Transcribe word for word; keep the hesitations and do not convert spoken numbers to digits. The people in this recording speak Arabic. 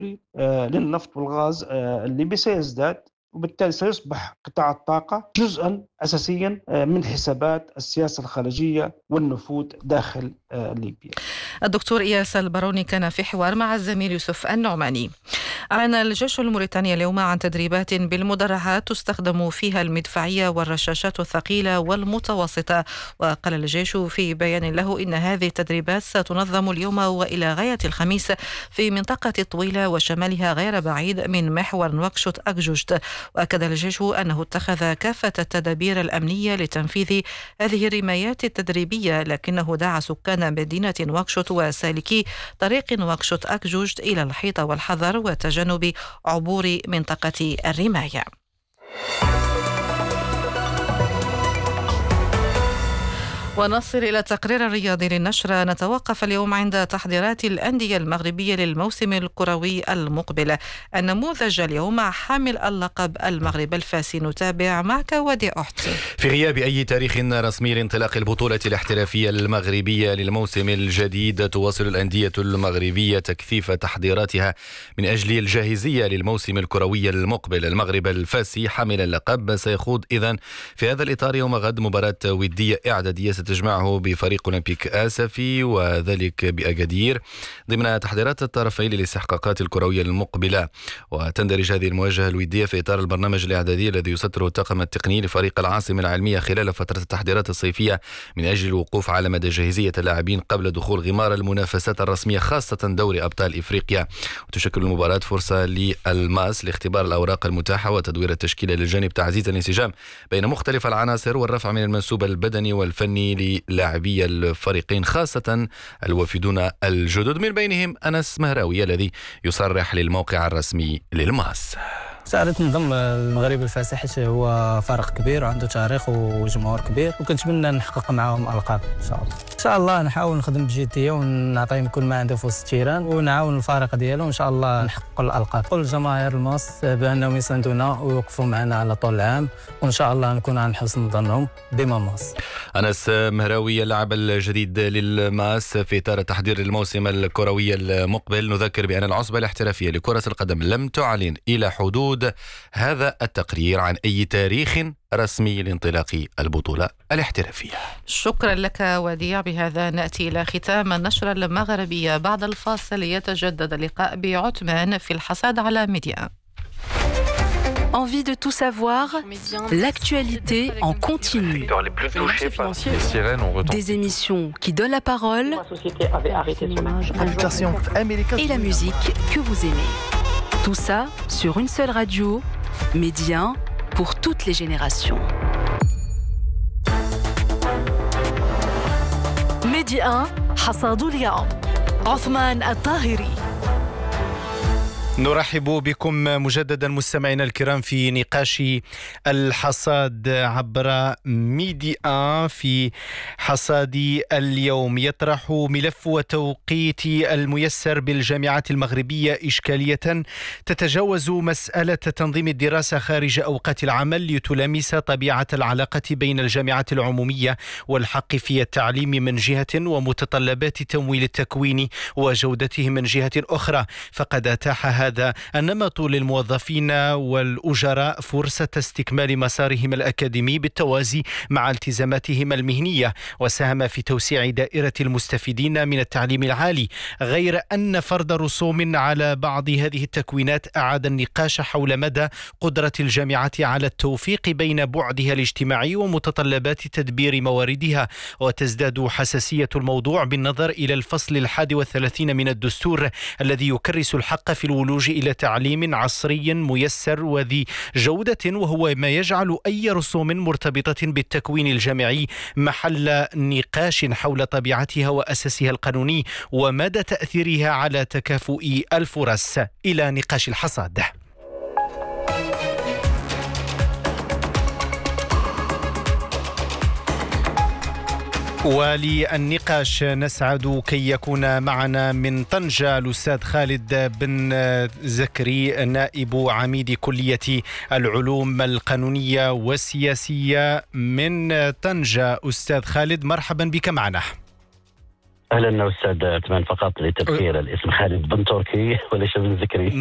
للنفط والغاز الليبي سيزداد، وبالتالي سيصبح قطاع الطاقة جزءا أساسيا من حسابات السياسة الخارجية والنفوذ داخل ليبيا. الدكتور إياس الباروني كان في حوار مع الزميل يوسف النعماني. أعلن الجيش الموريتاني اليوم عن تدريبات بالمدرعات تستخدم فيها المدفعية والرشاشات الثقيلة والمتوسطة. وقال الجيش في بيان له إن هذه التدريبات ستنظم اليوم وإلى غاية الخميس في منطقة طويلة وشمالها غير بعيد من محور نواكشوط أكجوجت. وأكد الجيش أنه اتخذ كافة التدابير الأمنية لتنفيذ هذه الرمايات التدريبية، لكنه دعا سكان مدينة نواكشوط وسالكي طريق نواكشوط أكجوجت إلى الحيطة والحذر وتجنب عبور منطقة الرماية. ونصل إلى التقرير الرياضي للنشرة. نتوقف اليوم عند تحضيرات الأندية المغربية للموسم الكروي المقبل. النموذج اليوم حامل اللقب المغرب الفاسي. نتابع معك وديع أحتي. في غياب أي تاريخ رسمي لانطلاق البطولة الاحترافية المغربية للموسم الجديد، تواصل الأندية المغربية تكثيف تحضيراتها من أجل الجاهزية للموسم الكروي المقبل. المغرب الفاسي حامل اللقب سيخوض إذن في هذا الإطار يوم غد مباراة ودية إعدادية تجمعه بفريق أولمبيك آسفي وذلك بأكادير ضمن تحضيرات الطرفين للاستحقاقات الكروية المقبلة. وتندرج هذه المواجهة الودية في إطار البرنامج الإعدادي الذي يسطره الطاقم التقني لفريق العاصمة العلمية خلال فترة التحضيرات الصيفية من أجل الوقوف على مدى جاهزية اللاعبين قبل دخول غمار المنافسات الرسمية خاصة دوري أبطال إفريقيا. وتشكل المباراة فرصة للماس لاختبار الأوراق المتاحة وتدوير التشكيلة للجانب تعزيز الانسجام بين مختلف العناصر والرفع من المنسوب البدني والفني للاعبي الفريقين خاصة الوافدون الجدد، من بينهم أنس مهراوي الذي يصرح للموقع الرسمي للماس. سألت نظم المغرب الفاسي حيت هو فرق كبير وعنده تاريخ وجمهور كبير، وكنتمنى نحقق معهم ألقاب إن شاء الله. إن شاء الله نحاول نخدم بجدية ونعطيهم كل ما عنده في وسط التيران ونعاون الفريق ديالو وإن شاء الله نحقق الألقاب. كل جماهير الماس بأنهم يساندونا ويوقفوا معنا على طول العام، وإن شاء الله نكون عن حسن ظنهم ديما ماس. أنس مهراوي اللاعب الجديد للماس في إطار التحضير للموسم الكروي المقبل. نذكر بأن العصبة الاحترافية لكرة القدم لم تعلن إلى حدود هذا التقرير عن أي تاريخ رسمي لانطلاق البطولة الاحترافية. شكرا لك وديع. بهذا نأتي إلى ختام النشرة المغربية. بعد الفاصل يتجدد اللقاء بعثمان في الحصاد على ميديا. Envie de tout savoir, l'actualité en continu. Des émissions qui donnent la parole et la musique que vous aimez. Tout ça sur une seule radio, Média pour toutes les générations. ميديا حصاد اليوم عثمان الطاهري. نرحب بكم مجددا مستمعينا الكرام في نقاش الحصاد عبر ميديا. في حصاد اليوم يطرح ملف وتوقيت الميسر بالجامعات المغربية إشكالية تتجاوز مسألة تنظيم الدراسة خارج أوقات العمل لتلامس طبيعة العلاقة بين الجامعات العمومية والحق في التعليم من جهة ومتطلبات تمويل التكوين وجودته من جهة أخرى. فقد أتاح هذا النمط للموظفين والأجراء فرصة استكمال مسارهم الأكاديمي بالتوازي مع التزاماتهم المهنية، وساهم في توسيع دائرة المستفيدين من التعليم العالي. غير أن فرض رسوم على بعض هذه التكوينات أعاد النقاش حول مدى قدرة الجامعات على التوفيق بين بعدها الاجتماعي ومتطلبات تدبير مواردها. وتزداد حساسية الموضوع بالنظر إلى الفصل الحادي والثلاثين من الدستور الذي يكرس الحق في الولوج إلى تعليم عصري ميسر وذي جودة، وهو ما يجعل أي رسوم مرتبطة بالتكوين الجامعي محل نقاش حول طبيعتها وأساسها القانوني ومدى تأثيرها على تكافؤ الفرص. إلى نقاش الحصاد. وللنقاش نسعد كي يكون معنا من طنجة الأستاذ خالد بن زكري نائب عميد كلية العلوم القانونية والسياسية من طنجة. أستاذ خالد مرحبا بك معنا. أهلا أستاذ عثمان، فقط لتذكير الاسم خالد بن تركي وليس بن ذكري.